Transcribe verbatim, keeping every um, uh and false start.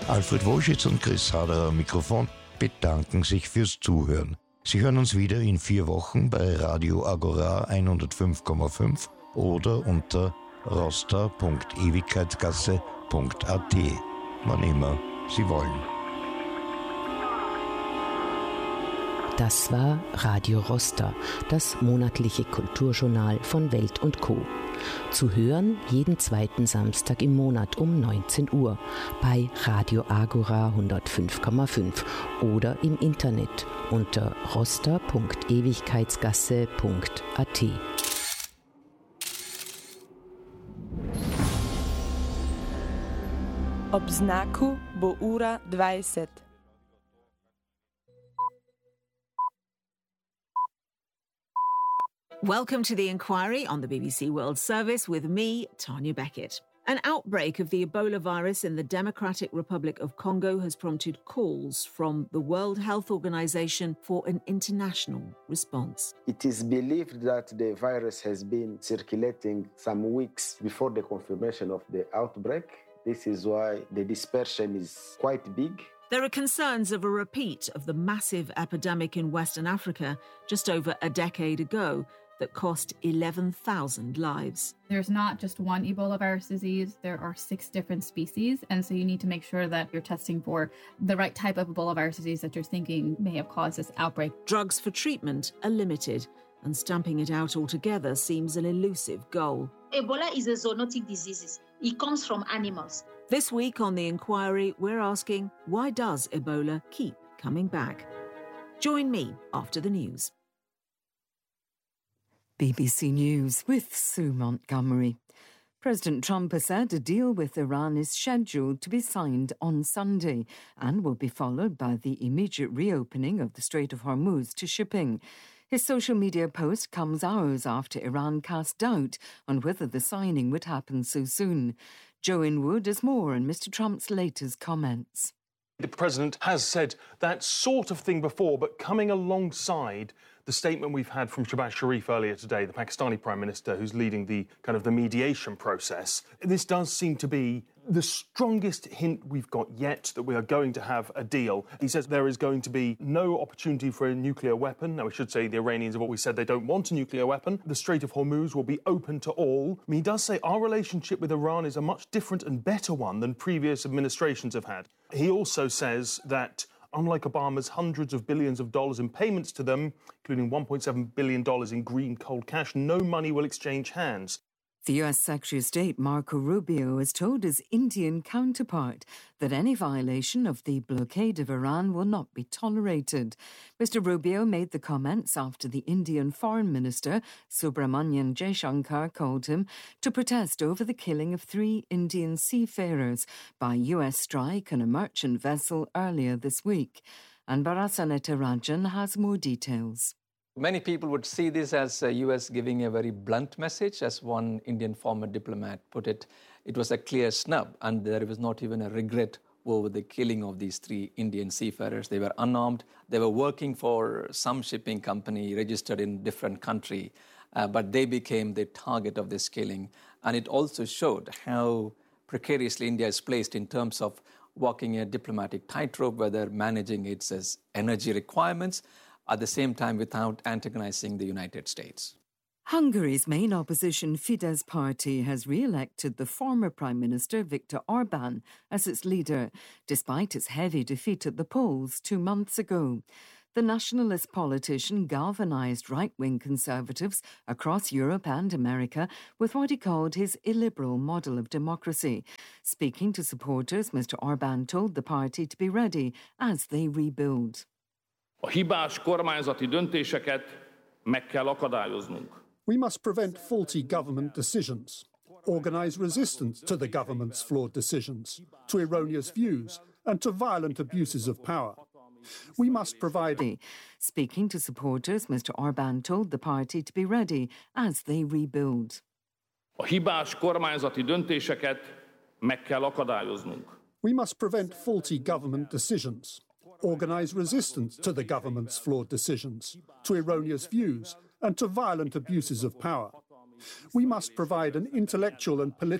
Alfred Woschitz und Chris Haderer am Mikrofon bedanken sich fürs Zuhören. Sie hören uns wieder in vier Wochen bei Radio Agora hundertfünf Komma fünf oder unter rosta punkt ewigkeitsgasse punkt at, wann immer Sie wollen. Das war Radio Rosta, das monatliche Kulturjournal von Welt und Co. Zu hören jeden zweiten Samstag im Monat um neunzehn Uhr bei Radio Agora hundertfünf Komma fünf oder im Internet unter rosta punkt ewigkeitsgasse punkt at. Ob znaku bo ura dvajset. Welcome to The Inquiry on the B B C World Service with me, Tanya Beckett. An outbreak of the Ebola virus in the Democratic Republic of Congo has prompted calls from the World Health Organization for an international response. It is believed that the virus has been circulating some weeks before the confirmation of the outbreak. This is why the dispersion is quite big. There are concerns of a repeat of the massive epidemic in Western Africa just over a decade ago that cost eleven thousand lives. There's not just one Ebola virus disease, there are six different species, and so you need to make sure that you're testing for the right type of Ebola virus disease that you're thinking may have caused this outbreak. Drugs for treatment are limited, and stamping it out altogether seems an elusive goal. Ebola is a zoonotic disease. It comes from animals. This week on The Inquiry, we're asking, why does Ebola keep coming back? Join me after the news. B B C News with Sue Montgomery. President Trump has said a deal with Iran is scheduled to be signed on Sunday and will be followed by the immediate reopening of the Strait of Hormuz to shipping. His social media post comes hours after Iran cast doubt on whether the signing would happen so soon. Joanne Wood has more on Mister Trump's latest comments. The president has said that sort of thing before, but coming alongside the statement we've had from Shehbaz Sharif earlier today, the Pakistani Prime Minister who's leading the kind of the mediation process, this does seem to be the strongest hint we've got yet that we are going to have a deal. He says there is going to be no opportunity for a nuclear weapon. Now, we should say the Iranians have always said they don't want a nuclear weapon. The Strait of Hormuz will be open to all. I mean, he does say our relationship with Iran is a much different and better one than previous administrations have had. He also says that unlike Obama's hundreds of billions of dollars in payments to them, including one point seven billion dollars in green cold cash, no money will exchange hands. The U S Secretary of State Marco Rubio has told his Indian counterpart that any violation of the blockade of Iran will not be tolerated. Mister Rubio made the comments after the Indian Foreign Minister Subramanian Jaishankar called him to protest over the killing of three Indian seafarers by U S strike on a merchant vessel earlier this week. And Barasaneta Rajan has more details. Many people would see this as the U S giving a very blunt message. As one Indian former diplomat put it, it was a clear snub, and there was not even a regret over the killing of these three Indian seafarers. They were unarmed. They were working for some shipping company registered in different country, uh, but they became the target of this killing. And it also showed how precariously India is placed in terms of walking a diplomatic tightrope, whether managing its energy requirements, at the same time without antagonizing the United States. Hungary's main opposition Fidesz party has re-elected the former Prime Minister Viktor Orbán as its leader, despite its heavy defeat at the polls two months ago. The nationalist politician galvanized right-wing conservatives across Europe and America with what he called his illiberal model of democracy. Speaking to supporters, Mister Orbán told the party to be ready as they rebuild. A hibás kormányzati döntéseket meg kell akadályoznunk. We must prevent faulty government decisions, organise resistance to the government's flawed decisions, to erroneous views, and to violent abuses of power. We must provide... Speaking to supporters, Mister Orbán told the party to be ready as they rebuild. A hibás kormányzati döntéseket meg kell akadályoznunk. We must prevent faulty government decisions, organise resistance to the government's flawed decisions, to erroneous views, and to violent abuses of power. We must provide an intellectual and political